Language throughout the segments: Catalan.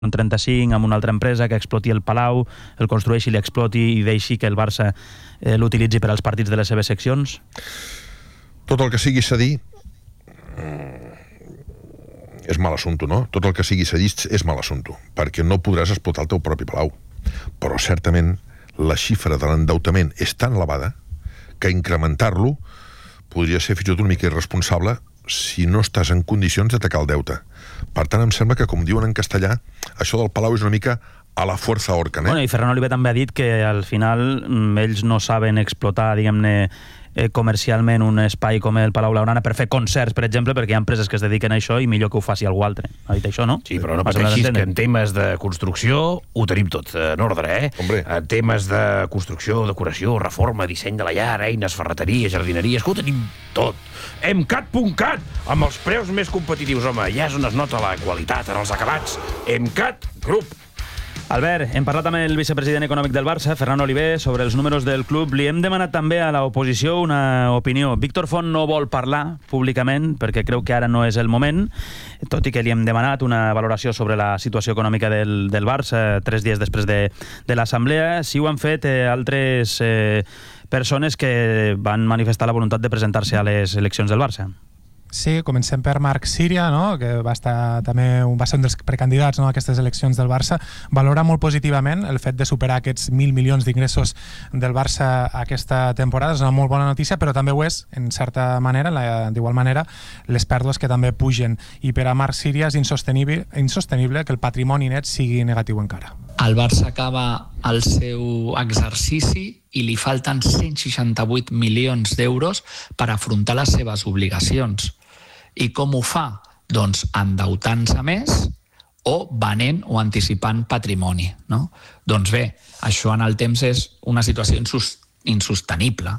un 35 amb una altra empresa que exploti el Palau, el construeixi, l'exploti i deixi que el Barça l'utilitzi per als partits de les seves seccions? Tot el que sigui cedir és mal assumpte, no? Tot el que sigui cedit és mal assumpte, perquè no podràs explotar el teu propi Palau. Però certament la xifra de l'endeutament és tan elevada que incrementar-lo podria ser fins i tot una mica irresponsable si no estàs en condicions d'atacar el deute. Per tant, em sembla que, com diuen en castellà, això del Palau és una mica a la fuerza Orca, Bueno, i Ferran Oliver també ha dit que al final ells no saben explotar, diguem-ne, comercialment un espai com el Palau Blaugrana per fer concerts, per exemple, perquè hi ha empreses que es dediquen a això i millor que ho faci algú altre. Ha dit això, no? Sí, però no pateixis, que en temes de construcció ho tenim tot en ordre, Hombre. En temes de construcció, decoració, reforma, disseny de la llar, eines, ferreteria, jardineria, ho tenim tot. Emcat.cat, amb els preus més competitius, home, ja és on es nota la qualitat en els acabats. Emcat Group. Albert, hem parlat amb el vicepresident econòmic del Barça, Ferran Oliver, sobre els números del club. Li hem demanat també a l'oposició una opinió. Víctor Font no vol parlar públicament perquè creu que ara no és el moment, tot i que li hem demanat una valoració sobre la situació econòmica del Barça 3 dies després de l'assemblea. Sí ho han fet altres persones que van manifestar la voluntat de presentar-se a les eleccions del Barça. Sí, comencem per Marc Síria, no? Que va ser un dels precandidats, no? a aquestes eleccions del Barça. Valora molt positivament el fet de superar aquests 1.000 milions d'ingressos del Barça aquesta temporada. És una molt bona notícia, però també ho és, en certa manera, d'igual manera, les pèrdues que també pugen. I per a Marc Síria és insostenible que el patrimoni net sigui negatiu encara. El Barça acaba el seu exercici i li falten 168 milions d'euros per afrontar les seves obligacions. I com ho fa? Doncs endeutant-se més o venent o anticipant patrimoni, no? Doncs bé, això en el temps és una situació insostenible.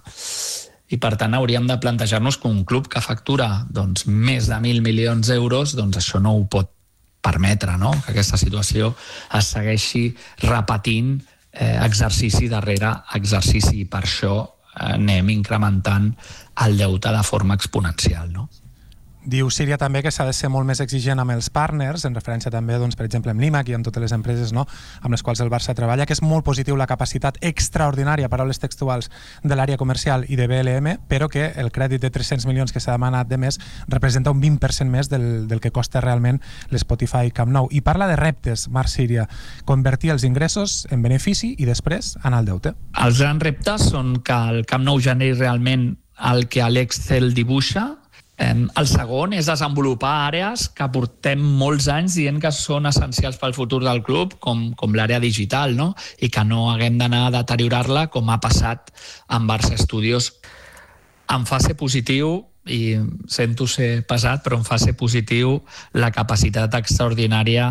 I per tant hauríem de plantejar-nos que un club que factura doncs, més de 1.000 milions d'euros, doncs això no ho pot permetre, no? Que aquesta situació es segueixi repetint exercici darrere exercici, i per això anem incrementant el deute de forma exponencial, no? Diu Síria també que s'ha de ser molt més exigent amb els partners, en referència també, doncs, per exemple, amb l'IMAC i amb totes les empreses, no? amb les quals el Barça treballa, que és molt positiu la capacitat extraordinària, paraules textuals, de l'àrea comercial i de BLM, però que el crèdit de 300 milions que s'ha demanat de més representa un 20% més del que costa realment l'Spotify Camp Nou. I parla de reptes, Marc Síria, convertir els ingressos en benefici i després anar al deute. Els grans reptes són que el Camp Nou generi realment el que l'Excel dibuixa. El segon és desenvolupar àrees que portem molts anys dient que són essencials pel futur del club, com l'àrea digital, no? I que no haguem d'anar a deteriorar-la com ha passat amb Barça Studios. Em fa ser positiu, i sento ser pesat, però em fa ser positiu la capacitat extraordinària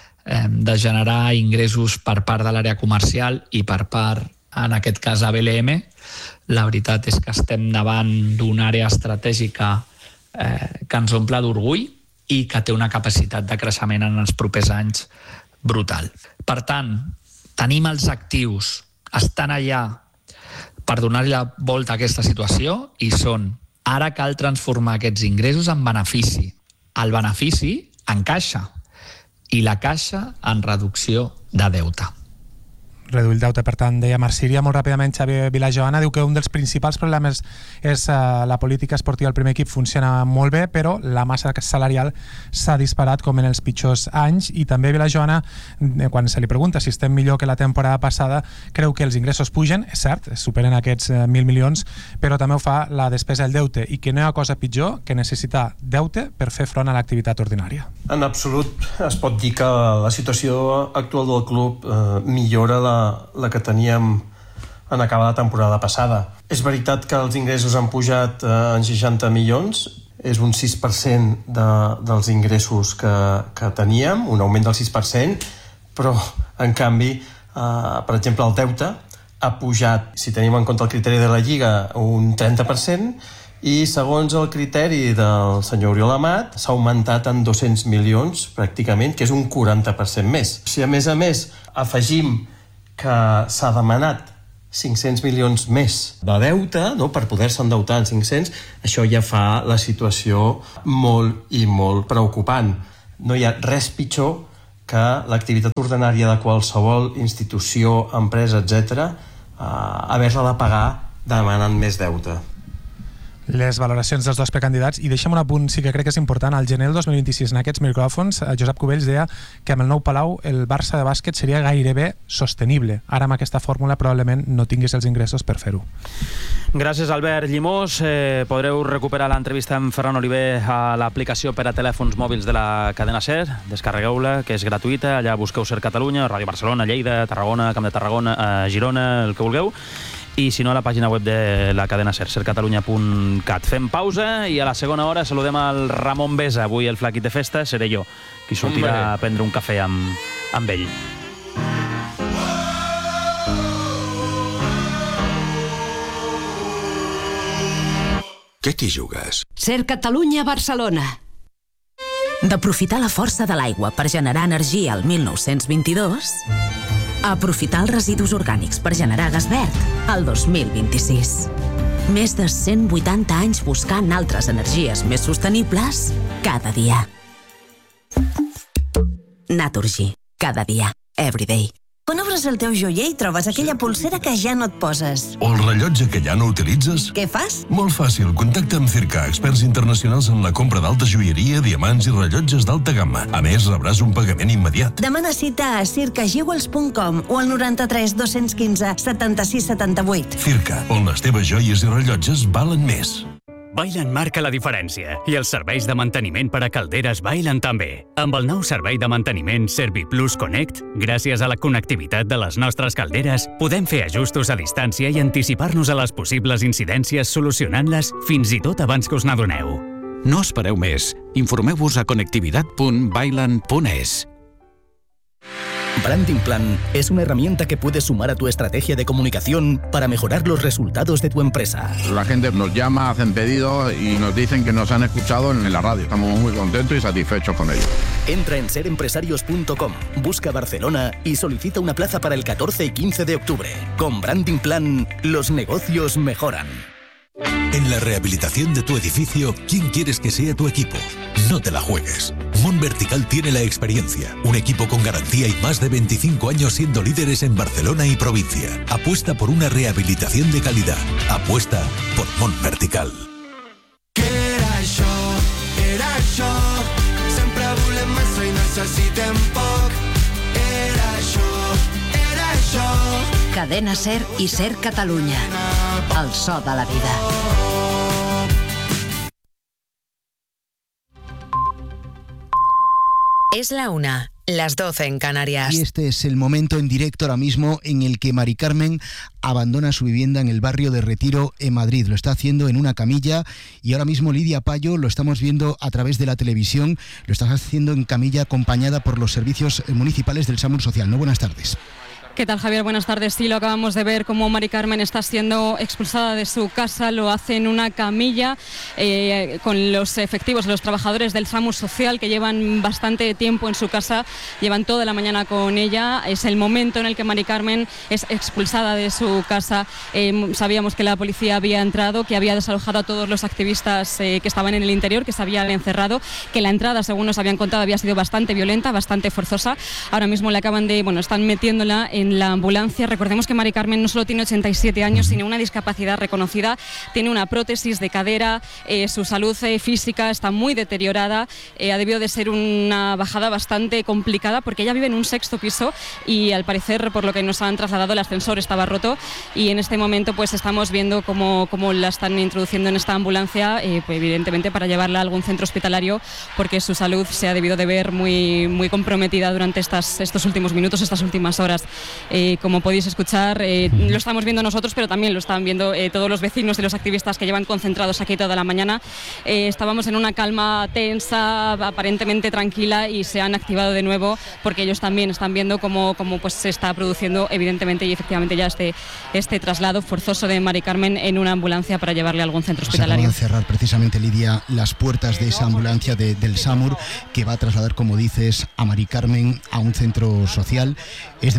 de generar ingressos per part de l'àrea comercial i per part, en aquest cas, a BLM. La veritat és que estem davant d'una àrea estratègica que ens omple d'orgull i que té una capacitat de creixement en els propers anys brutal. Per tant, tenim els actius, estan allà per donar la volta a aquesta situació, i són, ara cal transformar aquests ingressos en benefici. El benefici en caixa i la caixa en reducció de deute. Reduir el deute, per tant, deia Marc Síria. Molt ràpidament, Xavi Vilajoana diu que un dels principals problemes és la política esportiva del primer equip funciona molt bé, però la massa salarial s'ha disparat com en els pitjors anys. I també Vilajoana, quan se li pregunta si estem millor que la temporada passada, creu que els ingressos pugen, és cert, superen aquests 1.000 milions, però també ho fa la despesa del deute, i que no hi ha cosa pitjor que necessitar deute per fer front a l'activitat ordinària. En absolut es pot dir que la situació actual del club millora la que teníem en acabar la temporada passada. És veritat que els ingressos han pujat en 60 milions, és un 6% dels ingressos que teníem, un augment del 6%, però en canvi, per exemple, el deute ha pujat, si tenim en compte el criteri de la Lliga, un 30%, i segons el criteri del senyor Oriol Amat s'ha augmentat en 200 milions pràcticament, que és un 40% més. Si a més afegim que s'ha demanat 500 milions més de deute, no, per poder-se endeutar en 500, això ja fa la situació molt i molt preocupant. No hi ha res pitjor que l'activitat ordinària de qualsevol institució, empresa, etc., haver-la de pagar demanant més deute. Les valoracions dels dos precandidats, i deixa'm un apunt, sí que crec que és important. Al gener del 2026, en aquests micròfons, Josep Cubells deia que amb el nou Palau el Barça de bàsquet seria gairebé sostenible. Ara amb aquesta fórmula probablement no tinguis els ingressos per fer-ho. Gràcies, Albert Llimós. Podreu recuperar l'entrevista amb Ferran Oliver a l'aplicació per a telèfons mòbils de la cadena SER. Descarregueu-la, que és gratuïta. Allà busqueu SER Catalunya, Ràdio Barcelona, Lleida, Tarragona, Camp de Tarragona, Girona, el que vulgueu. I si no, a la pàgina web de la cadena SER, sercatalunya.cat. Fem pausa i a la segona hora saludem al Ramon Besa. Avui el flaquit de festa seré jo, qui sortirà a prendre un cafè amb ell. Què t'hi jugues? Ser Catalunya Barcelona. D'aprofitar la força de l'aigua per generar energia al 1922... a aprofitar els residus orgànics per generar gas verd al 2026. Més de 180 anys buscant altres energies més sostenibles cada dia. Naturgy. Cada dia. Every day. Quan obres el teu joier i trobes aquella polsera que ja no et poses. O el rellotge que ja no utilitzes? Què fas? Molt fàcil. Contacta amb Circa, experts internacionals en la compra d'alta joieria, diamants i rellotges d'alta gamma. A més, rebràs un pagament immediat. Demana cita a circajewels.com o al 93 215 76 78. Circa, on les teves joies i rellotges valen més. Vaillant marca la diferència i els serveis de manteniment per a calderes Vaillant també. Amb el nou servei de manteniment ServiPlus Connect, gràcies a la connectivitat de les nostres calderes, podem fer ajustos a distància i anticipar-nos a les possibles incidències solucionant-les fins i tot abans que us n'adoneu. No espereu més. Informeu-vos a connectividad.vaillant.es. Branding Plan es una herramienta que puedes sumar a tu estrategia de comunicación para mejorar los resultados de tu empresa. La gente nos llama, hacen pedidos y nos dicen que nos han escuchado en la radio. Estamos muy contentos y satisfechos con ello. Entra en serempresarios.com, busca Barcelona y solicita una plaza para el 14 y 15 de octubre. Con Branding Plan, los negocios mejoran. En la rehabilitación de tu edificio, ¿quién quieres que sea tu equipo? No te la juegues. Mont Vertical tiene la experiencia, un equipo con garantía y más de 25 años siendo líderes en Barcelona y provincia. Apuesta por una rehabilitación de calidad. Apuesta por Mont Vertical. Era això, sempre volem massa i necessitem poc. Era això. Cadena SER i SER Catalunya. El so de la vida. Es la 1, las 12 en Canarias. Y este es el momento en directo ahora mismo en el que Mari Carmen abandona su vivienda en el barrio de Retiro, en Madrid. Lo está haciendo en una camilla y ahora mismo Lidia Payo lo estamos viendo a través de la televisión. Lo está haciendo en camilla acompañada por los servicios municipales del SAMUR Social. ¿No? Buenas tardes. ¿Qué tal, Javier? Buenas tardes. Sí, lo acabamos de ver cómo Mari Carmen está siendo expulsada de su casa. Lo hace en una camilla con los efectivos, los trabajadores del SAMUR Social que llevan bastante tiempo en su casa, llevan toda la mañana con ella. Es el momento en el que Mari Carmen es expulsada de su casa. Sabíamos que la policía había entrado, que había desalojado a todos los activistas que estaban en el interior, que se habían encerrado, que la entrada, según nos habían contado, había sido bastante violenta, bastante forzosa. Ahora mismo le acaban de, están metiéndola en la ambulancia. Recordemos que Mari Carmen no solo tiene 87 años, sino una discapacidad reconocida, tiene una prótesis de cadera, su salud física está muy deteriorada, ha debido de ser una bajada bastante complicada porque ella vive en un 6º piso y al parecer, por lo que nos han trasladado, el ascensor estaba roto y en este momento pues estamos viendo cómo la están introduciendo en esta ambulancia, pues, evidentemente para llevarla a algún centro hospitalario porque su salud se ha debido de ver muy, muy comprometida durante estos últimos minutos, estas últimas horas. Como podéis escuchar, lo estamos viendo nosotros, pero también lo están viendo todos los vecinos y los activistas que llevan concentrados aquí toda la mañana. Estábamos en una calma tensa, aparentemente tranquila, y se han activado de nuevo porque ellos también están viendo cómo pues, se está produciendo evidentemente y efectivamente ya este traslado forzoso de Mari Carmen en una ambulancia para llevarle a algún centro hospitalario. Se acaban de cerrar precisamente, Lidia, las puertas de esa ambulancia del SAMUR que va a trasladar, como dices, a Mari Carmen a un centro social. Es de momento la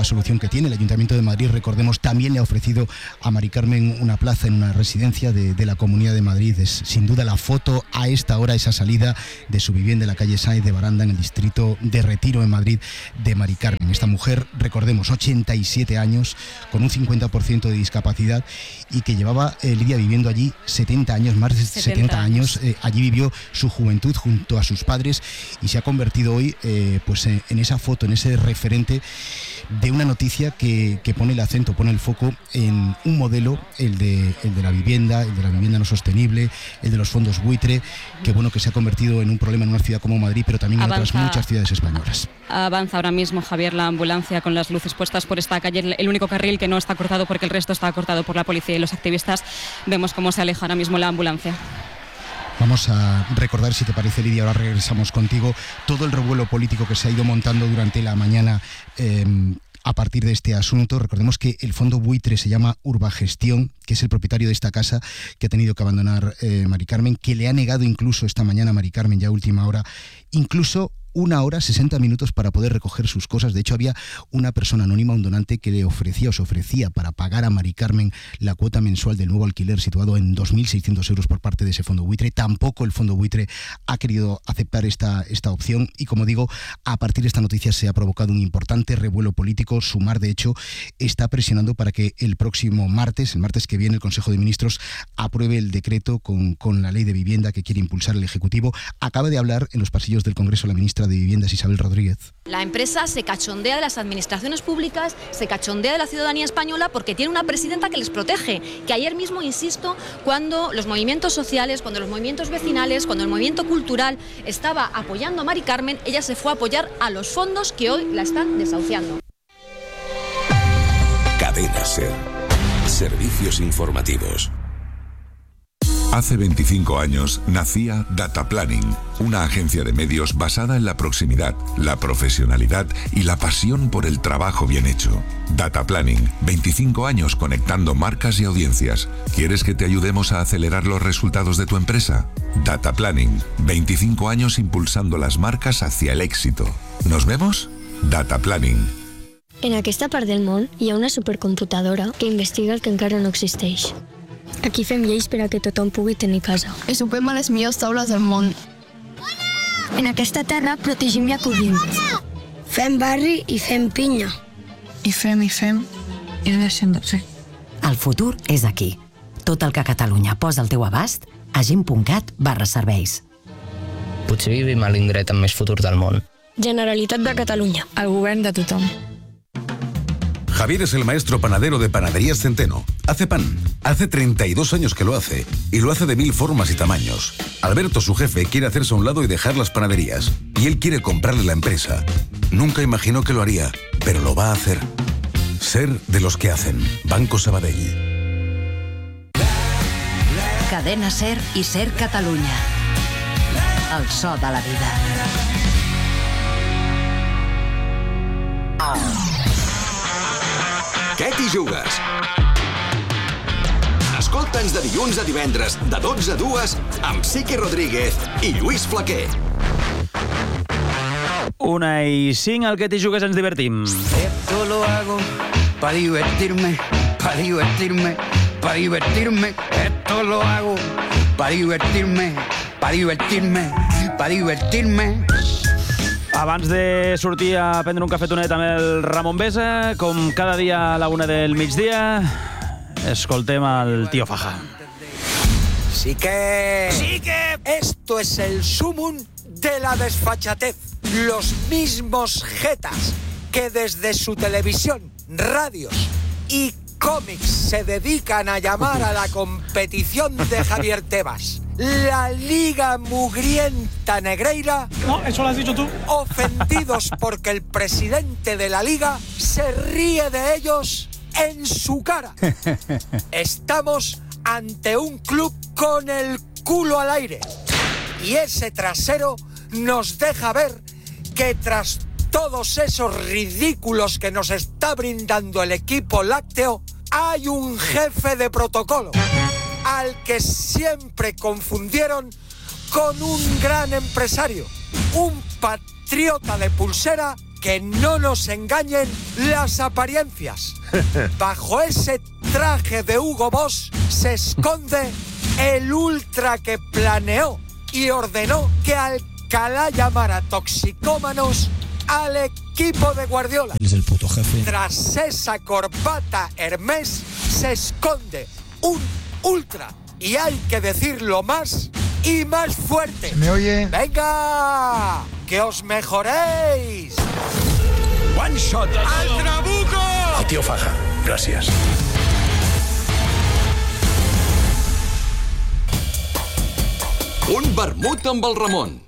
solución que tiene. El Ayuntamiento de Madrid, recordemos, también le ha ofrecido a Mari Carmen una plaza en una residencia de la Comunidad de Madrid. Es sin duda la foto a esta hora, esa salida de su vivienda en la calle Sáenz de Baranda, en el distrito de Retiro, en Madrid, de Mari Carmen. Esta mujer, recordemos, 87 años, con un 50% de discapacidad, y que llevaba, Lidia, viviendo allí 70 años, más de 70 años. Allí vivió su juventud junto a sus padres y se ha convertido hoy pues en esa foto, en ese referente de una noticia que pone el acento, pone el foco en un modelo, el de la vivienda no sostenible, el de los fondos buitre, que bueno, que se ha convertido en un problema en una ciudad como Madrid, pero también en otras muchas ciudades españolas. Avanza ahora mismo, Javier, la ambulancia con las luces puestas por esta calle, el único carril que no está cortado porque el resto está cortado por la policía y los activistas. Vemos cómo se aleja ahora mismo la ambulancia. Vamos a recordar, si te parece, Lidia, ahora regresamos contigo, todo el revuelo político que se ha ido montando durante la mañana a partir de este asunto. Recordemos que el fondo buitre se llama Urbagestión, que es el propietario de esta casa que ha tenido que abandonar Mari Carmen, que le ha negado incluso esta mañana a Mari Carmen, ya a última hora, incluso 1 hora 60 minutos para poder recoger sus cosas. De hecho, había una persona anónima, un donante, que le ofrecía o se ofrecía para pagar a Mari Carmen la cuota mensual del nuevo alquiler situado en 2.600 euros por parte de ese fondo buitre. Tampoco el fondo buitre ha querido aceptar esta opción y, como digo, a partir de esta noticia se ha provocado un importante revuelo político. Sumar, de hecho, está presionando para que el próximo martes, el martes que viene, el Consejo de Ministros apruebe el decreto con la ley de vivienda que quiere impulsar el Ejecutivo. Acaba de hablar en los pasillos del Congreso la ministra de Viviendas, Isabel Rodríguez. La empresa se cachondea de las administraciones públicas, se cachondea de la ciudadanía española porque tiene una presidenta que les protege. Que ayer mismo, insisto, cuando los movimientos sociales, cuando los movimientos vecinales, cuando el movimiento cultural estaba apoyando a Mari Carmen, ella se fue a apoyar a los fondos que hoy la están desahuciando. Cadena SER. Servicios informativos. Hace 25 años nacía Data Planning, una agencia de medios basada en la proximidad, la profesionalidad y la pasión por el trabajo bien hecho. Data Planning, 25 años conectando marcas y audiencias. ¿Quieres que te ayudemos a acelerar los resultados de tu empresa? Data Planning, 25 años impulsando las marcas hacia el éxito. ¿Nos vemos? Data Planning. En aquesta part del món hi ha una supercomputadora que investiga el que encara no existeix. Aquí fem lleis per a que tothom pugui tenir casa. I sopem a les millors taules del món. En aquesta terra protegim i acollim. Fem barri i fem pinya. I fem i deixem de fer. El futur és aquí. Tot el que Catalunya posa al teu abast a gent.cat/serveis. Potser vivim a l'indret amb més futur del món. Generalitat de Catalunya. El govern de tothom. Javier es el maestro panadero de Panaderías Centeno. Hace pan. Hace 32 años que lo hace. Y lo hace de 1000 formas y tamaños. Alberto, su jefe, quiere hacerse a un lado y dejar las panaderías. Y él quiere comprarle la empresa. Nunca imaginó que lo haría, pero lo va a hacer. Ser de los que hacen. Banco Sabadell. Cadena SER i SER Catalunya. El so de la vida. Què t'hi jugues? Escolta'ns de dilluns a divendres, de 12 a 2, amb Sique Rodríguez i Lluís Flaquer. 1:05, al que t'hi jugues ens divertim. Esto lo hago para divertirme, para divertirme, para divertirme. Esto lo hago para divertirme, para divertirme, para divertirme. Abans de sortir a prendre un cafetonet amb el Ramon Besa, com cada dia a la 1 del migdia, escoltem el tío Faja. Sí que esto es el sumum de la desfachatez. Los mismos jetas que desde su televisión, radios y cómics se dedican a llamar a la competición de Javier Tebas la Liga Mugrienta Negreira. No, eso lo has dicho tú. Ofendidos porque el presidente de la Liga se ríe de ellos en su cara. Estamos ante un club con el culo al aire. Y ese trasero nos deja ver que tras todos esos ridículos que nos está brindando el equipo lácteo, hay un jefe de protocolo al que siempre confundieron con un gran empresario, un patriota de pulsera que no nos engañen las apariencias. Bajo ese traje de Hugo Boss se esconde el ultra que planeó y ordenó que Alcalá llamara toxicómanos al equipo de Guardiola. Él es el puto jefe. Tras esa corbata Hermès se esconde un ultra. Y hay que decirlo más y más fuerte. ¿Se me oye? ¡Venga! ¡Que os mejoréis! One shot. ¡Al trabuco! El tío Faja. Gracias. Un vermut amb el Ramon.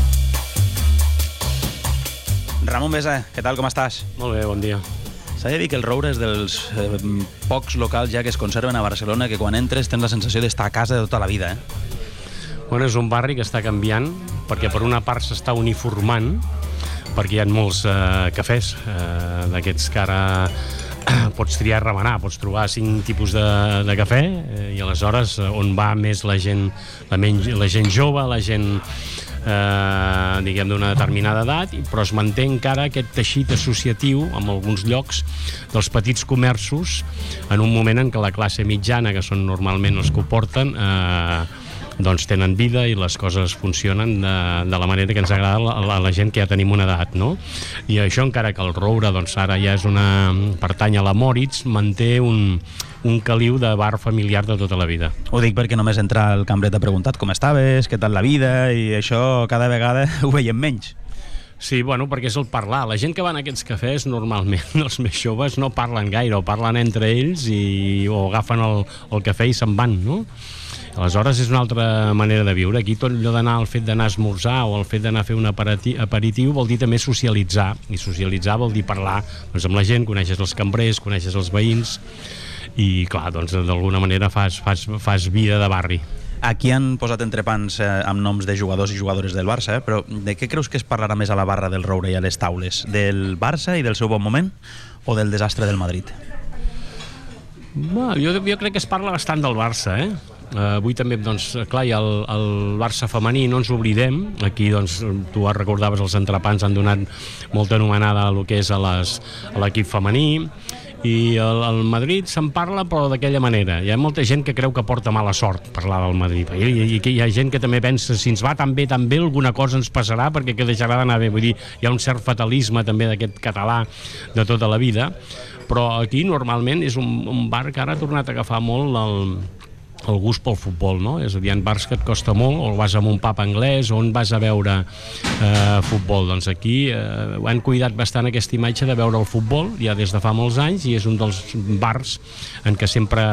Ramon Besa, què tal, com estàs? Molt bé, bon dia. S'ha de dir que el Roure és dels pocs locals ja que es conserven a Barcelona que quan entres tens la sensació d'estar a casa de tota la vida, Bueno, és un barri que està canviant perquè per una part s'està uniformant perquè hi ha molts cafès d'aquests que ara pots triar i remenar, pots trobar 5 tipus de cafè i aleshores on va més la gent jove, la gent diguem d'una determinada edat, però es manté encara aquest teixit associatiu en alguns llocs dels petits comerços en un moment en què la classe mitjana, que són normalment els que ho porten, doncs tenen vida i les coses funcionen de la manera que ens agrada a la gent que ja tenim una edat, no? I això, encara que el Roure doncs ara ja és pertany a la Moritz, manté un caliu de bar familiar de tota la vida. Ho dic perquè només entra el cambrer t'ha preguntat com estaves, què tal la vida, i això cada vegada ho veiem menys. Sí, bueno, perquè és el parlar. La gent que va a aquests cafès, normalment, els més joves, no parlen gaire, o parlen entre ells o agafen el cafè i se'n van, no? Aleshores és una altra manera de viure. Aquí tot allò d'anar, el fet d'anar a esmorzar o el fet d'anar a fer un aperitiu vol dir també socialitzar, i socialitzar vol dir parlar doncs, amb la gent, coneixes els cambrers, coneixes els veïns i clar, doncs d'alguna manera fas vida de barri. Aquí han posat entrepans amb noms de jugadors i jugadores del Barça, però de què creus que es parlarà més a la barra del Roure i a les taules? Del Barça i del seu bon moment o del desastre del Madrid? Jo crec que es parla bastant del Barça, avui també, doncs, clar, hi ha el Barça femení, no ens oblidem. Aquí, doncs, tu recordaves, els entrepans han donat molta anomenada a lo que és a l'equip femení, i el Madrid se'n parla però d'aquella manera. Hi ha molta gent que creu que porta mala sort parlar del Madrid, i hi ha gent que també pensa si ens va tan bé alguna cosa ens passarà perquè que deixarà d'anar bé. Vull dir, hi ha un cert fatalisme també d'aquest català de tota la vida, però aquí normalment és un bar que ara ha tornat a agafar molt el gust pel futbol, no? És a dir, hi ha bars que et costa molt, o vas amb un pub anglès, o on vas a veure futbol. Doncs aquí han cuidat bastant aquesta imatge de veure el futbol, ja des de fa molts anys, i és un dels bars en què sempre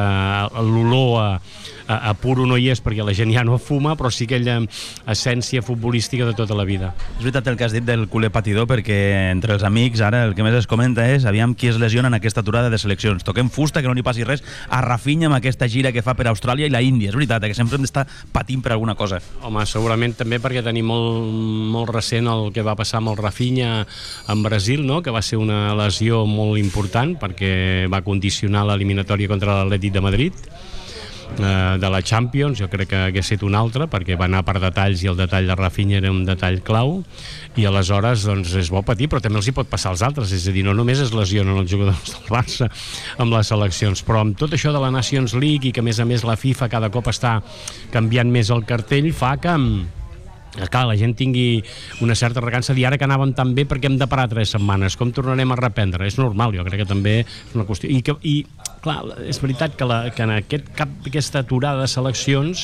l'olor a puro no hi és perquè la gent ja no fuma, però sí aquella essència futbolística de tota la vida. És veritat el que has dit del culer patidor, perquè entre els amics ara el que més es comenta és aviam qui es lesiona en aquesta aturada de seleccions. Toquem fusta, que no li passi res a Rafinha amb aquesta gira que fa per Austràlia i la Índia. És veritat, que sempre hem d'estar patint per alguna cosa. Home, segurament també perquè tenim molt recent el que va passar amb el Rafinha en Brasil, no? Que va ser una lesió molt important perquè va condicionar l'eliminatòria contra l'Atlètic de Madrid de la Champions. Jo crec que hagués estat un altre perquè va anar per detalls i el detall de Rafinha era un detall clau, i aleshores doncs és bo patir, però també els hi pot passar als altres. És a dir, no només es lesionen els jugadors del Barça amb les seleccions, però amb tot això de la Nations League i que a més la FIFA cada cop està canviant més el cartell, fa que clar, la gent tingui una certa recança de dir ara que anàvem tan bé perquè hem de parar 3 setmanes, com tornarem a reprendre? És normal, jo crec que també és una qüestió. I clar, és veritat que en aquesta aturada de seleccions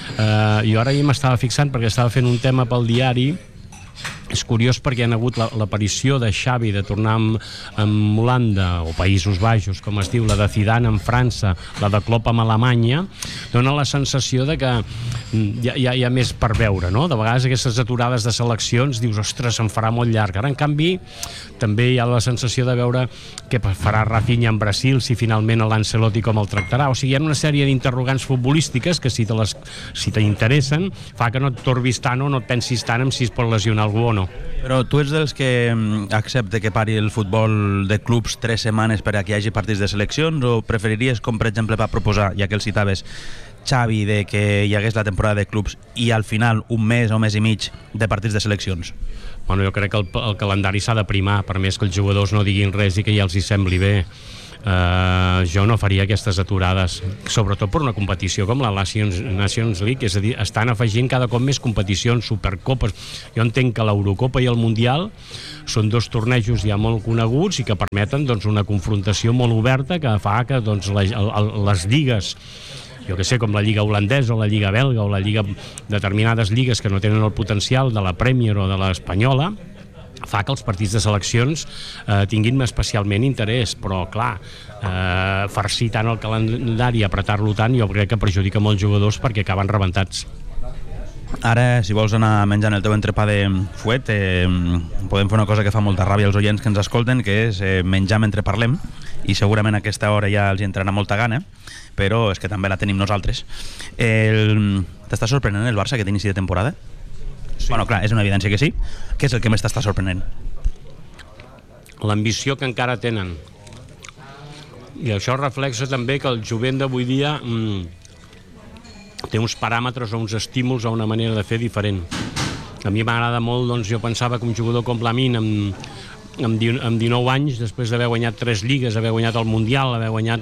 jo ara m'estava fixant perquè estava fent un tema pel diari. És curiós perquè hi ha hagut l'aparició de Xavi de tornar amb Holanda o Països Baixos, com es diu, la de Zidane en França, la de Klopp amb Alemanya. Dona la sensació de que hi ha més per veure, no? De vegades aquestes aturades de seleccions dius, ostres, se'n farà molt llarg. Ara, en canvi, també hi ha la sensació de veure què farà Rafinha en Brasil, si finalment l'Ancelotti com el tractarà. O sigui, hi ha una sèrie d'interrogants futbolístiques que si t'interessen fa que no et torbis tant o no et pensis tant en si es pot lesionar algú o no. Però tu ets dels que accepta que pari el futbol de clubs 3 setmanes per a que hi hagi partits de seleccions, o preferiries, com per exemple va proposar, ja que el citaves, Xavi, de que hi hagués la temporada de clubs i al final un mes o mes i mig de partits de seleccions? Bueno, jo crec que el calendari s'ha de primar, per més que els jugadors no diguin res i que ja els hi sembli bé. Jo no faria aquestes aturades, sobretot per una competició com la Nations League, és a dir, estan afegint cada cop més competicions, supercopes. Jo entenc que l'Eurocopa i el Mundial són dos tornejos ja molt coneguts i que permeten una confrontació molt oberta que fa que les lligues, jo que sé, com la lliga holandesa o la lliga belga o determinades lligues que no tenen el potencial de la Premier o de l'espanyola, fa que els partits de seleccions tinguin especialment interès, però clar, farcir tant el calendari i apretar-lo tant jo crec que perjudica molts jugadors perquè acaben rebentats. Ara, si vols anar menjant el teu entrepà de fuet, podem fer una cosa que fa molta ràbia als oients que ens escolten, que és menjar mentre parlem, i segurament a aquesta hora ja els entrarà molta gana, però és que també la tenim nosaltres. T'està sorprenent el Barça aquest inici de temporada? Sí. Bueno, clar, és una evidència que sí. Què és el que més t'està sorprenent? L'ambició que encara tenen. I això reflexa també que el jovent d'avui dia té uns paràmetres o uns estímuls o una manera de fer diferent. A mi m'agrada molt, jo pensava que un jugador com Lamine amb 19 anys, després d'haver guanyat 3 lligues, haver guanyat el Mundial, haver guanyat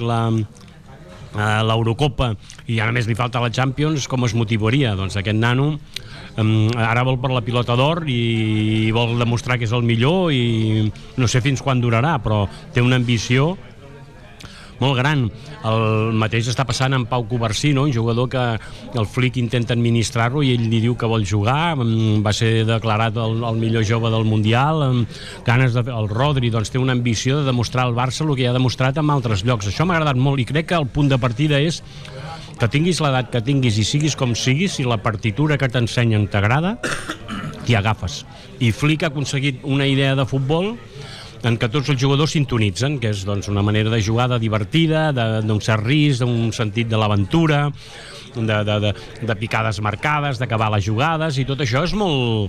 l'Eurocopa i ja només li falta la Champions, com es motivaria? Doncs aquest nano ara vol per la pilota d'or i vol demostrar que és el millor i no sé fins quan durarà, però té una ambició molt gran. El mateix està passant amb Pau Covarsí, no? Un jugador que el Flick intenta administrar-lo i ell li diu que vol jugar, va ser declarat el millor jove del Mundial, ganes de fer. El Rodri té una ambició de demostrar al Barça el que ja ha demostrat en altres llocs. Això m'ha agradat molt i crec que el punt de partida és que tinguis l'edat que tinguis i siguis com siguis, si la partitura que t'ensenyen t'agrada, t'hi agafes. I Flick ha aconseguit una idea de futbol en què tots els jugadors sintonitzen, que és una manera de jugada divertida, d'un cert risc, d'un sentit de l'aventura, de picades marcades, d'acabar les jugades, i tot això és molt...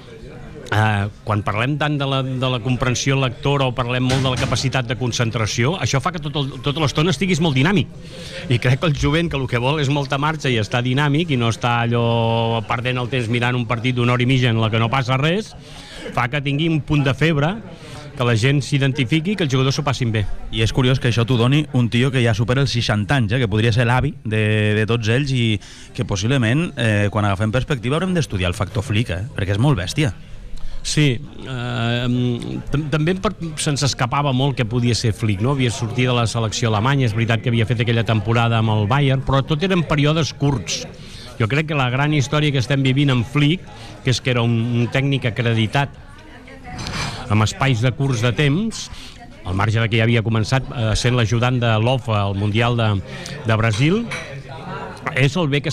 Quan parlem tant de la comprensió lectora o parlem molt de la capacitat de concentració, això fa que tota l'estona estiguis molt dinàmic, i crec que el jovent que el que vol és molta marxa i està dinàmic i no està allò perdent el temps mirant un partit d'una hora i mitja en la que no passa res, fa que tingui un punt de febre, que la gent s'identifiqui i que els jugadors s'ho passin bé. I és curiós que això t'ho doni un tio que ja supera els 60 anys, que podria ser l'avi de tots ells i que possiblement, quan agafem perspectiva, haurem d'estudiar el factor Flick, perquè és molt bèstia. Sí, també se'ns escapava molt que podia ser Flick, no? Havia sortit de la selecció alemanya, és veritat que havia fet aquella temporada amb el Bayern, però tot eren períodes curts. Jo crec que la gran història que estem vivint amb Flick, que és que era un tècnic acreditat amb espais de curs de temps, al marge de que ja havia començat sent l'ajudant de l'OFA al Mundial de Brasil, és el bé que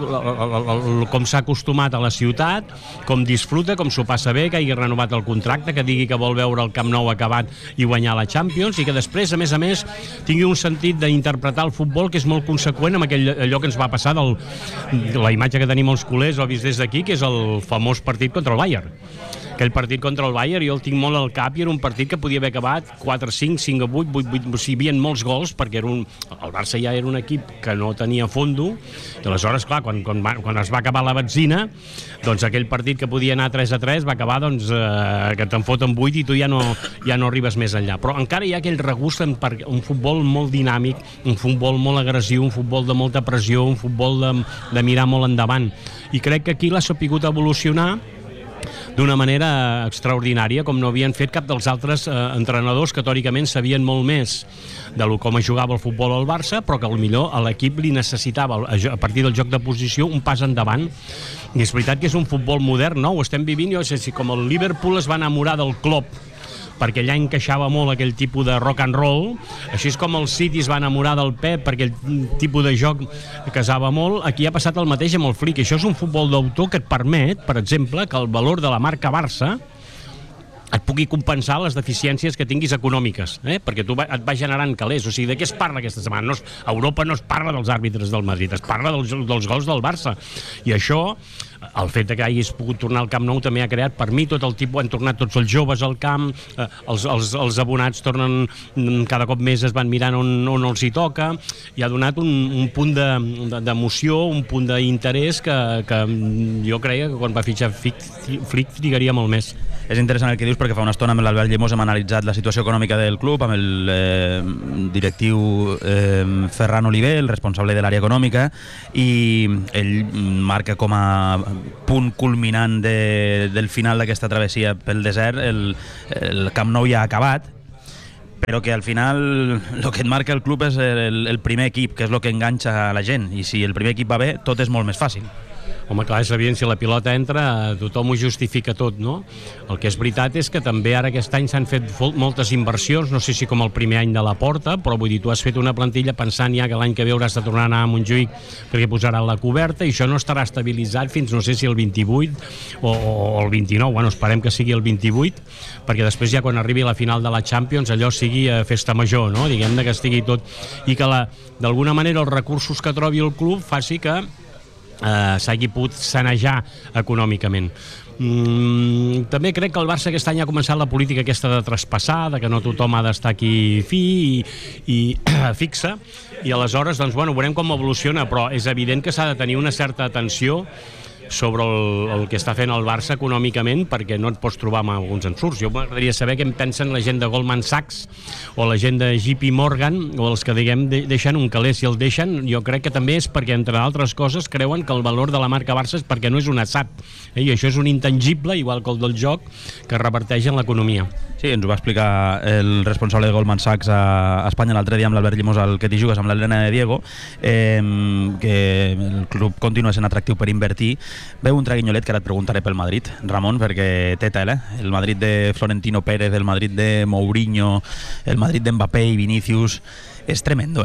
com s'ha acostumat a la ciutat, com disfruta, com s'ho passa bé, que hagi renovat el contracte, que digui que vol veure el Camp Nou acabat i guanyar la Champions, i que després, a més, tingui un sentit d'interpretar el futbol que és molt conseqüent amb allò que ens va passar la imatge que tenim els culers, o vist des d'aquí, que és el famós partit contra el Bayern. Aquell partit contra el Bayern jo el tinc molt al cap i era un partit que podia haver acabat 4-5, 5-8, 8, o sigui, hi havia molts gols perquè el Barça ja era un equip que no tenia fondo i aleshores, clar, quan es va acabar la benzina, doncs aquell partit que podia anar 3-3 va acabar que te'n foten 8 i tu ja no arribes més enllà. Però encara hi ha aquell regust per un futbol molt dinàmic, un futbol molt agressiu, un futbol de molta pressió, un futbol de mirar molt endavant. I crec que aquí l'ha sapigut evolucionar d'una manera extraordinària, com no havien fet cap dels altres entrenadors que teòricament sabien molt més de com es jugava el futbol al Barça, però que potser a l'equip li necessitava, a partir del joc de posició, un pas endavant. I és veritat que és un futbol modern, no? Ho estem vivint, jo sé si com el Liverpool es va enamorar del Klopp perquè allà encaixava molt aquell tipus de rock and roll, així és com el City es va enamorar del Pep perquè el tipus de joc casava molt. Aquí ha passat el mateix amb el Flick. Això és un futbol d'autor que et permet, per exemple, que el valor de la marca Barça et pugui compensar les deficiències que tinguis econòmiques, perquè tu et va generant calés. O sigui, de què es parla aquesta setmana? A Europa no es parla dels àrbitres del Madrid, es parla dels gols del Barça. I això, el fet que hagis pogut tornar al Camp Nou també ha creat, per mi, tot el tipus, han tornat tots els joves al camp, els abonats tornen cada cop més, es van mirant on els hi toca, i ha donat un punt d'emoció, un punt d'interès que jo creia que quan va fitxar Flick trigaria molt més. És interessant el que dius, perquè fa una estona amb l'Albert Llemós hem analitzat la situació econòmica del club amb el directiu Ferran Oliver, el responsable de l'àrea econòmica, i ell marca com a punt culminant del final d'aquesta travessia pel desert el Camp Nou ja ha acabat, però que al final el que et marca el club és el primer equip, que és el que enganxa la gent, i si el primer equip va bé, tot és molt més fàcil. Home, clar, és evident, si la pilota entra, tothom ho justifica tot, no? El que és veritat és que també ara aquest any s'han fet moltes inversions, no sé si com el primer any de la Porta, però vull dir, tu has fet una plantilla pensant ja que l'any que ve hauràs de tornar a anar a Montjuïc perquè posaran la coberta, i això no estarà estabilitzat fins, no sé si el 28 o el 29, bueno, esperem que sigui el 28, perquè després ja quan arribi la final de la Champions allò sigui festa major, no? Diguem-ne que estigui tot, i que d'alguna manera els recursos que trobi el club faci que s'hagi pogut sanejar econòmicament. També crec que el Barça aquest any ha començat la política aquesta de traspassar, que no tothom ha d'estar aquí i fixa, i aleshores, doncs, bueno, veurem com evoluciona, però és evident que s'ha de tenir una certa atenció sobre el que està fent el Barça econòmicament, perquè no et pots trobar amb alguns ensurts. Jo m'agradaria saber què en pensen la gent de Goldman Sachs o la gent de JP Morgan, o els que, diguem, deixen un caler. Si el deixen, jo crec que també és perquè, entre altres coses, creuen que el valor de la marca Barça és perquè no és un asset, i això és un intangible, igual que el del joc, que reverteix en l'economia. Sí, ens ho va explicar el responsable de Goldman Sachs a Espanya l'altre dia amb l'Albert Llimós, al Que t'hi jugues, amb l'Helena de Diego, que el club continua sent atractiu per invertir. Veu un traguinyolet que ara et preguntaré pel Madrid, Ramon, perquè té tela. El Madrid de Florentino Pérez, el Madrid de Mourinho, el Madrid d'Mbappé i Vinícius, és tremendo,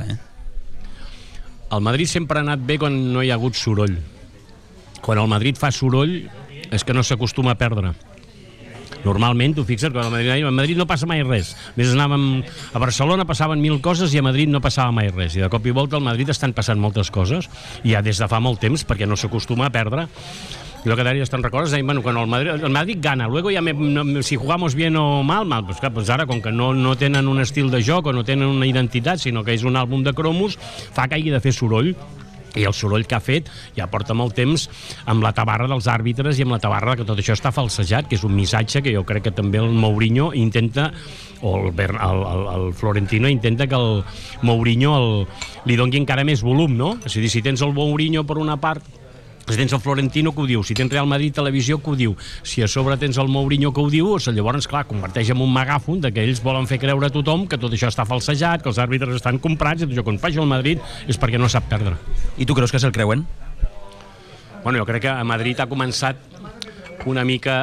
El Madrid sempre ha anat bé quan no hi ha hagut soroll. Quan el Madrid fa soroll és que no s'acostuma a perdre. Normalment, tu fixa't, quan a Madrid no passa mai res. Més anàvem a Barcelona, passaven 1000 coses, i a Madrid no passava mai res. I de cop i volta al Madrid estan passant moltes coses, i ja des de fa molt temps, perquè no s'acostuma a perdre. Lo que Darío te'n recordes, bueno, quan el Madrid gana, luego ya si jugamos bien o mal, pues clar, pues ara, com que no tenen un estil de joc o no tenen una identitat, sinó que és un àlbum de cromos, fa que hagi de fer soroll. I el soroll que ha fet ja porta molt temps amb la tabarra dels àrbitres i amb la tabarra que tot això està falsejat, que és un missatge que jo crec que també el Mourinho intenta, o el Florentino intenta que el Mourinho li doni encara més volum, no? És a dir, si tens el Mourinho per una part, si tens el Florentino que ho diu, si tens Real Madrid Televisió que ho diu, si a sobre tens el Mourinho que ho diu, llavors, clar, converteix en un megàfon de que ells volen fer creure a tothom que tot això està falsejat, que els àrbitres estan comprats, i tot això, quan faci el Madrid és perquè no sap perdre. I tu creus que se'l creuen? Bueno, jo crec que a Madrid ha començat una mica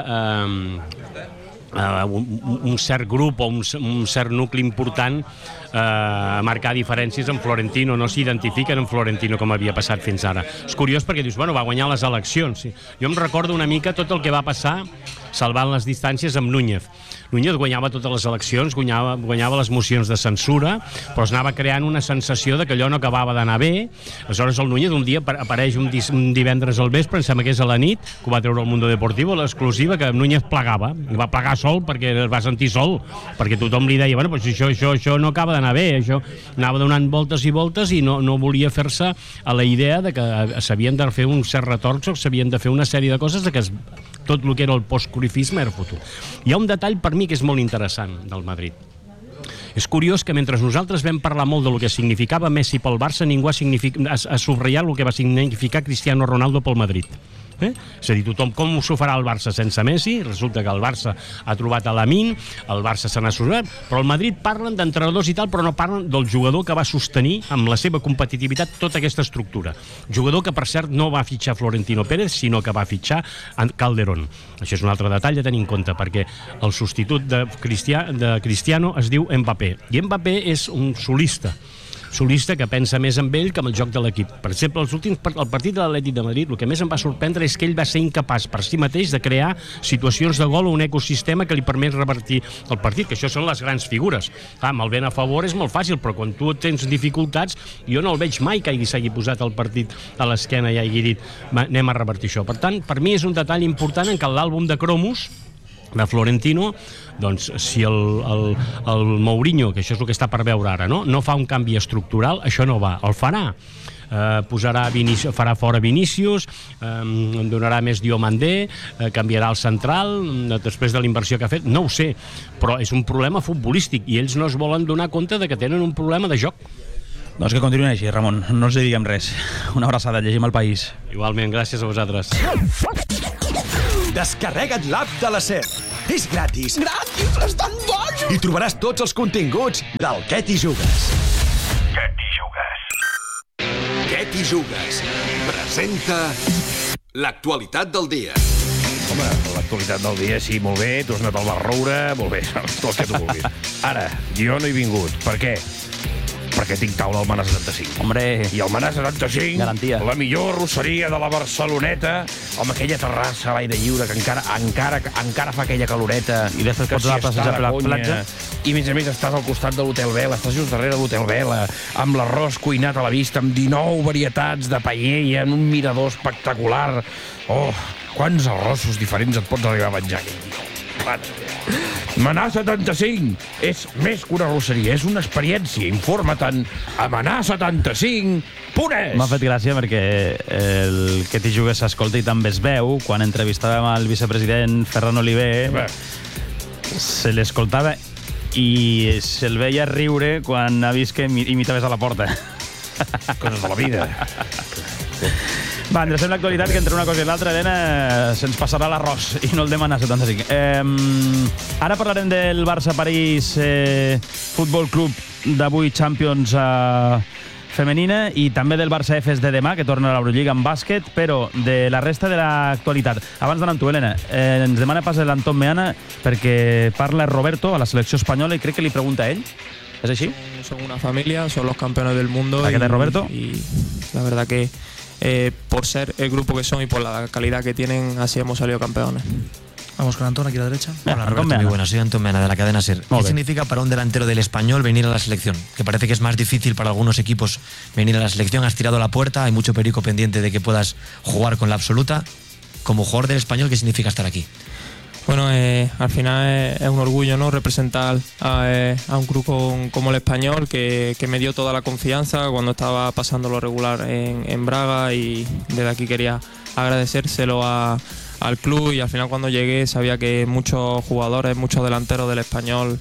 un cert grup o un cert nucli important a marcar diferències amb Florentino, no s'identifiquen amb Florentino com havia passat fins ara. És curiós perquè dius, bueno, va guanyar les eleccions. Sí. Jo em recordo una mica tot el que va passar salvant les distàncies amb Núñez. Núñez guanyava totes les eleccions, guanyava les mocions de censura, però es anava creant una sensació de que allò no acabava d'anar bé. Aleshores el Núñez un dia apareix un divendres al vespre, em sembla que és a la nit, que ho va treure el Mundo Deportivo, l'exclusiva, que Núñez plegava. I va plegar sol perquè es va sentir sol, perquè tothom li deia, bueno, pues això no acaba d'anar bé, això anava donant voltes i voltes i no volia fer-se a la idea de que s'havien de fer un cert retorn, s'havien de fer una sèrie de coses de que tot el que era el postcurifisme era futur. Hi ha un detall per mi que és molt interessant del Madrid. És curiós que mentre nosaltres vam parlar molt del que significava Messi pel Barça, ningú ha subratllat el que va significar Cristiano Ronaldo pel Madrid. És a dir, tothom, com s'ho farà el Barça sense Messi? Resulta que el Barça ha trobat a Lamine, el Barça se n'ha sortit, però el Madrid parlen d'entrenadors i tal, però no parlen del jugador que va sostenir amb la seva competitivitat tota aquesta estructura. Jugador que, per cert, no va fitxar Florentino Pérez, sinó que va fitxar Calderón. Això és un altre detall a tenir en compte, perquè el substitut de Cristiano es diu Mbappé, i Mbappé és un solista. solista que pensa més en ell que en el joc de l'equip. Per exemple, el partit de l'Atlètic de Madrid, el que més em va sorprendre és que ell va ser incapaç per si mateix de crear situacions de gol o un ecosistema que li permet revertir el partit, que això són les grans figures. Amb el vent a favor és molt fàcil, però quan tu tens dificultats, jo no el veig mai que s'hagi posat el partit a l'esquena i hagi dit anem a revertir això. Per tant, per mi és un detall important en què l'àlbum de cromos de Florentino, doncs si el Mourinho, que això és el que està per veure ara, no fa un canvi estructural, això no va, el farà. Farà fora Vinícius, donarà més Diomandé, canviarà el central després de la inversió que ha fet, no ho sé, però és un problema futbolístic i ells no es volen donar compte de que tenen un problema de joc. Doncs que continuïn així, Ramon, no els diguem res. Una abraçada, llegim El País. Igualment, gràcies a vosaltres. Descarrega't l'app de la SER. És gratis. Gratis, estan bojos! I trobaràs tots els continguts del Què t'hi jugues. Què t'hi jugues? Què t'hi jugues? Presenta l'actualitat del dia. Home, l'actualitat del dia, sí, molt bé. Tu has anat al Bar Roure, molt bé, tot el que tu vulguis. Ara, jo no he vingut. Per què? Perquè tinc taula al Manà 75. Hombre. I al Manà 75, garantia. La millor arrosseria de la Barceloneta, amb aquella terrassa a l'aire lliure que encara fa aquella caloreta. I després pots anar a passejar per la platja. I a més estàs al costat de l'Hotel Vela, estàs just darrere de l'Hotel Vela, amb l'arròs cuinat a la vista, amb 19 varietats de paella, en un mirador espectacular. Oh, quants arrossos diferents et pots arribar a menjar aquell dia. Manà 75 és més que una arrosseria, és una experiència. Informa-te'n a manà75.es. M'ha fet gràcia perquè el Que t'hi jugues s'escolta i també es veu. Quan entrevistàvem al vicepresident Ferran Oliver, se l'escoltava i se'l veia riure quan ha vist que imitaves a la porta. Coses de la vida. Va, endrecem l'actualitat, que entre una cosa i l'altra, Helena, se'ns passarà l'arròs i no el demana 75. Ara parlarem del Barça-París Futbol Club d'avui, Champions femenina, i també del Barça-Efes de demà, que torna a l'Eurolliga en bàsquet, però de la resta de l'actualitat. Abans d'anar amb tu, Helena, ens demana pas l'Anton Meana perquè parla Roberto a la selecció espanyola i crec que li pregunta a ell. ¿Es así? Son una familia, son los campeones del mundo. ¿A qué de Roberto? Y la verdad que por ser el grupo que son y por la calidad que tienen, así hemos salido campeones. Vamos con Antón aquí a la derecha. Hola Roberto, muy buenas, soy Antón Meana de la cadena SER. ¿Qué significa para un delantero del Español venir a la selección? Que parece que es más difícil para algunos equipos venir a la selección. Has tirado la puerta, hay mucho perico pendiente de que puedas jugar con la absoluta. Como jugador del Español, ¿qué significa estar aquí? Bueno, al final es un orgullo, ¿no? Representar a un club como el Español, que me dio toda la confianza cuando estaba pasando lo regular en Braga, y desde aquí quería agradecérselo al club, y al final cuando llegué sabía que muchos jugadores, muchos delanteros del Español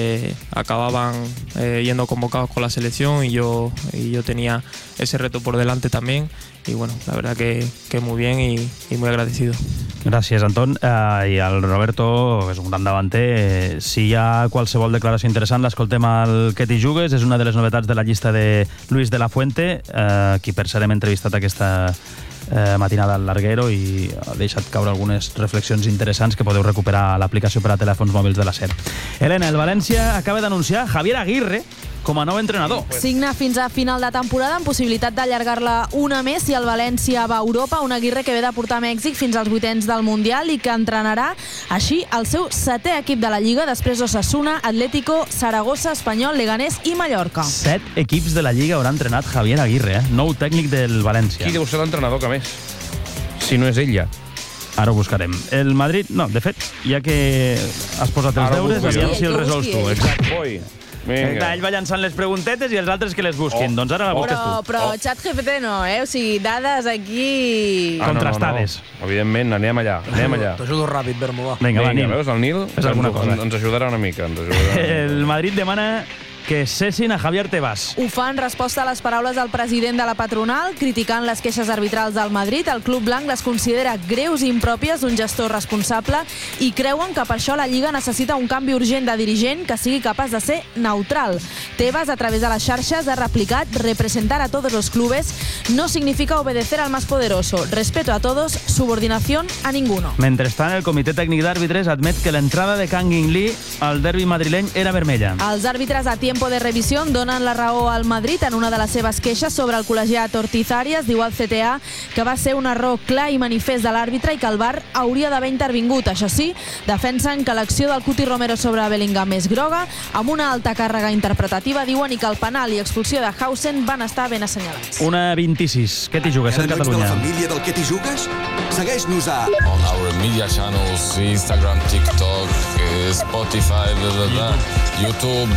acababan yendo convocados con la selección, y yo tenía ese reto por delante también. Y bueno, la verdad que muy bien y muy agradecido. Gràcies, Anton. I el Roberto, que és un gran davanter, si hi ha qualsevol declaració interessant, l'escoltem al Que t'hi jugues. És una de les novetats de la llista de Luis de la Fuente, qui per cert hem entrevistat aquesta matinada al Larguero i ha deixat caure algunes reflexions interessants que podeu recuperar a l'aplicació per a telèfons mòbils de la SER. Helena, el València acaba d'anunciar Javier Aguirre com a nou entrenador. Signa fins a final de temporada amb possibilitat d'allargar-la una més si el València va a Europa. Un Aguirre que ve de portar Mèxic fins als 8ens del Mundial i que entrenarà així el seu 7è equip de la Lliga, després Osasuna, Atlético, Saragossa, Espanyol, Leganés i Mallorca. 7 equips de la Lliga haurà entrenat Javier Aguirre, nou tècnic del València. Qui deu ser l'entrenador que més? Si no és ell ja. Ara ho buscarem. El Madrid, no, de fet, ja que has posat els deures, aviam si el resols tu. Exacte. Ell va llançant les preguntetes i els altres que les busquin. Doncs ara la busques tu. Però ChatGPT no, O sigui, dades aquí... Contrastades. No. Evidentment, anem allà. T'ajudo ràpid, Bermo, va. Vinga, Nil. Veus, el Nil ens ajudarà una mica. El Madrid demana que cessin a Javier Tebas. Ho fa en resposta a les paraules del president de la patronal, criticant les queixes arbitrals del Madrid. El club blanc les considera greus i impròpies d'un gestor responsable i creuen que per això la Lliga necessita un canvi urgent de dirigent que sigui capaç de ser neutral. Tebas, a través de les xarxes, ha replicat: representar a todos los clubes no significa obedecer al más poderoso. Respeto a todos, subordinación a ninguno. Mentrestant, el comitè tècnic d'àrbitres admet que l'entrada de Kang In Lee al derbi madrileny era vermella. Els àrbitres a tiempo Tiempo de Revisión donen la raó al Madrid en una de les seves queixes sobre el col·legiat Ortiz Arias. Diu al CTA que va ser un error clar i manifest de l'àrbitre i que el VAR hauria d'haver intervingut. Això sí, defensen que l'acció del Cuti Romero sobre Bellingham és groga, amb una alta càrrega interpretativa, diuen, i que el penal i expulsió de Hausen van estar ben assenyalats. 1:26. Què t'hi jugues, Ser Catalunya? De la família del Què t'hi jugues? Segueix-nos a... On our media channels, Instagram, TikTok, Spotify, YouTube,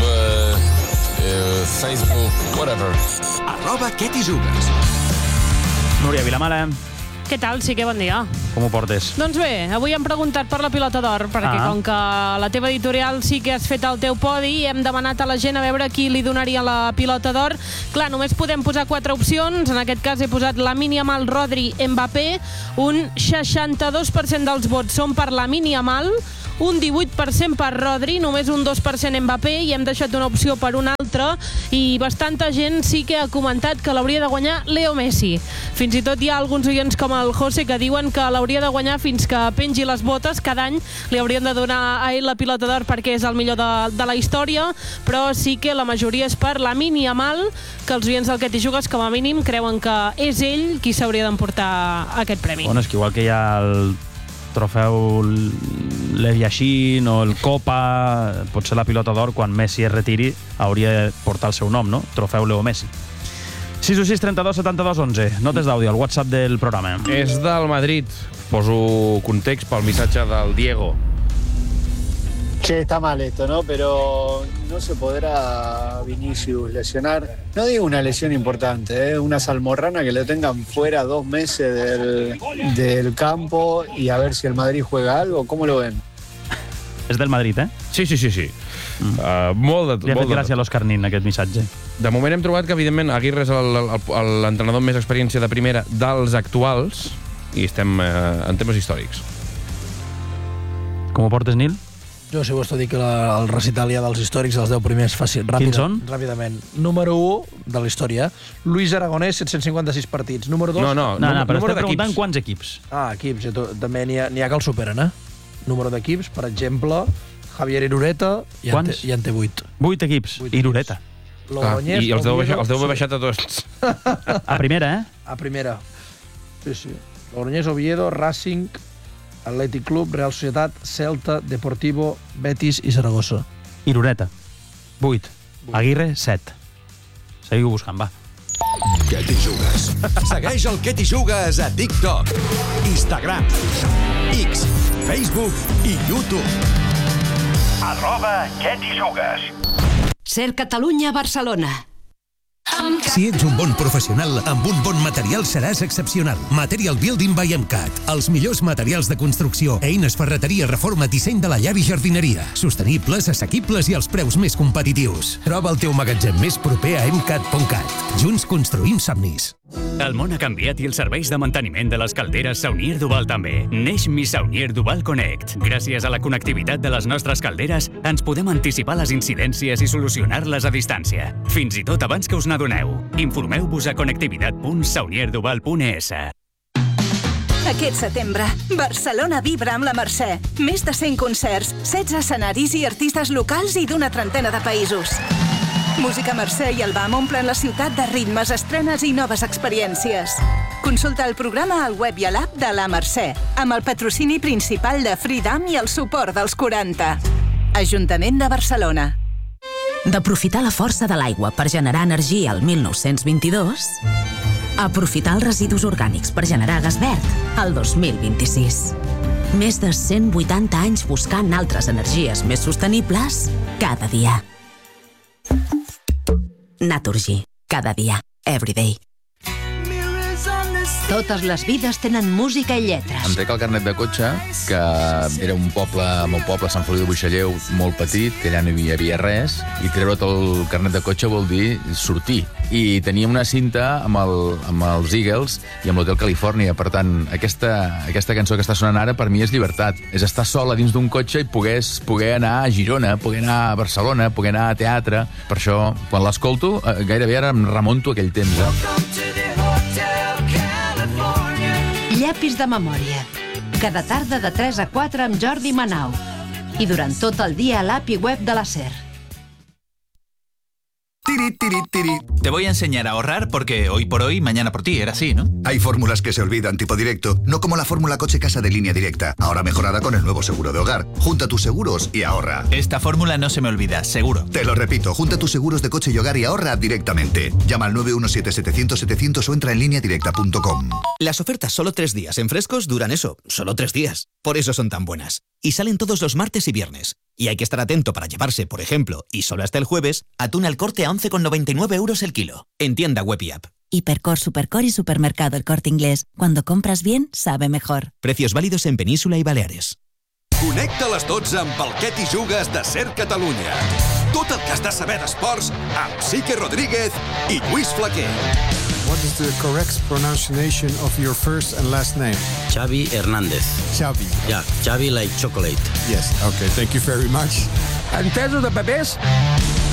Facebook, whatever. @Què t'hi jugues. Núria Vilamala. Què tal? Sí, que bon dia. Com ho portes? Doncs bé, avui hem preguntat per la pilota d'or, perquè com que la teva editorial sí que has fet el teu podi, hem demanat a la gent a veure qui li donaria la pilota d'or. Clar, només podem posar 4 opcions. En aquest cas he posat Lamine Yamal, Rodri, Mbappé. Un 62% dels vots són per Lamine Yamal, un 18% per Rodri, només un 2% Mbappé, i hem deixat una opció per una altra, i bastanta gent sí que ha comentat que l'hauria de guanyar Leo Messi. Fins i tot hi ha alguns oients com el José que diuen que l'hauria de guanyar fins que pengi les botes. Cada any li haurien de donar a ell la pilota d'or perquè és el millor de la història, però sí que la majoria és per Lamine Yamal, que els oients del Què t'hi jugues com a mínim creuen que és ell qui s'hauria d'emportar aquest premi. Bueno, és que igual que hi ha el trofeu Lev Yashin o el Copa, potser la pilota d'or, quan Messi es retiri, hauria de portar el seu nom, no? Trofeu Leo Messi. 616 32 72 11. Notes d'àudio al WhatsApp del programa. És del Madrid. Poso context pel missatge del Diego. Che, está mal esto, ¿no? Pero no se podrá Vinicius lesionar. No digo una lesión importante, una salmorrana que le tengan fuera 2 meses del campo y a ver si el Madrid juega algo. ¿Cómo lo ven? És del Madrid, eh? Sí. Molt de... Li ha fet gràcia a l'Òscar Nin, aquest missatge. De moment hem trobat que, evidentment, Aguirre és l'entrenador amb més experiència de primera dels actuals i estem en temes històrics. Com ho portes, Nil? Jo, si vols, t'ho dic, el recital ja dels històrics, els 10 primers, fàcil, Quins són? Ràpidament. Número 1 de la història, Luis Aragonès, 756 partits. Número 2... No, però estem preguntant quants equips. Equips. També n'hi ha que el superen, eh? Número d'equips, per exemple, Javier Irureta, i en té 8. 8 equips. Irureta. I els deu haver baixat a tots. A primera, eh? A primera. Sí. Logroñés, Oviedo, Racing, Atlètic Club, Real Societat, Celta, Deportivo, Betis i Saragossa. Irureta. 8. Aguirre, 7. Seguiu buscant, va. Què t'hi jugues? Segueix el Què t'hi jugues a TikTok, Instagram, X, Facebook i YouTube. @Què t'hi jugues. Ser Catalunya, Barcelona. Si ets un bon professional, amb un bon material seràs excepcional. Material Building by MCAT. Els millors materials de construcció, eines, ferreteria, reforma, disseny de la llar i jardineria. Sostenibles, assequibles i als preus més competitius. Troba el teu magatzem més proper a MCAT.cat. Junts construïm somnis. El món ha canviat i els serveis de manteniment de les calderes Saunier Duval també. Neix Mi Saunier Duval Connect. Gràcies a la connectivitat de les nostres calderes, ens podem anticipar les incidències i solucionar-les a distància. Fins i tot abans que us n'adoneu. Informeu-vos a connectivitat.saunierduval.es. Aquest setembre, Barcelona vibra amb la Mercè. Més de 100 concerts, 16 escenaris i artistes locals i d'una trentena de països. Música Mercè i el BAM omplen la ciutat de ritmes, estrenes i noves experiències. Consulta el programa al web i a l'app de la Mercè, amb el patrocini principal de Freedom i el suport dels 40. Ajuntament de Barcelona. D'aprofitar la força de l'aigua per generar energia al 1922, aprofitar els residus orgànics per generar gas verd al 2026. Més de 180 anys buscant altres energies més sostenibles cada dia. Naturgy. Cada dia. Everyday. Totes les vides tenen música i lletres. Em trec el carnet de cotxe, que era un poble, el meu poble, Sant Feliu de Buixalleu, molt petit, que allà no hi havia res, i treure't el carnet de cotxe vol dir sortir. I tenia una cinta amb els Eagles i amb l'Hotel Califòrnia. Per tant, aquesta cançó que està sonant ara per mi és llibertat. És estar sol a dins d'un cotxe i poder anar a Girona, poder anar a Barcelona, poder anar a teatre. Per això, quan l'escolto, gairebé ara em remonto aquell temps. Llapis de memòria. Cada tarda de 3 a 4 amb Jordi Manau. I durant tot el dia a l'app i web de la SER. Te voy a enseñar a ahorrar porque hoy por hoy, mañana por ti, era así, ¿no? Hay fórmulas que se olvidan tipo directo, no como la fórmula coche-casa de Línea Directa, ahora mejorada con el nuevo seguro de hogar. Junta tus seguros y ahorra. Esta fórmula no se me olvida, seguro. Te lo repito, junta tus seguros de coche y hogar y ahorra directamente. Llama al 917-700-700 o entra en lineadirecta.com. Las ofertas solo 3 días en Frescos duran eso, solo 3 días. Por eso son tan buenas. Y salen todos los martes y viernes. Y hay que estar atento para llevarse, por ejemplo, y solo hasta el jueves, atún al Corte a 11,99 € el kilo. En tienda web y app. Hipercor, Supercor y Supermercado El Corte Inglés. Cuando compras bien, sabe mejor. Precios válidos en Península y Baleares. Connecta a les 12 amb el Què t'hi jugues de Ser Catalunya. Tot el que has de saber d'esports amb Sique Rodríguez i Lluís Flaquer. What is the correct pronunciation of your first and last name? Xavi Hernández. Xavi. Yeah, Xavi like chocolate. Yes, okay, thank you very much. Entesos de papers?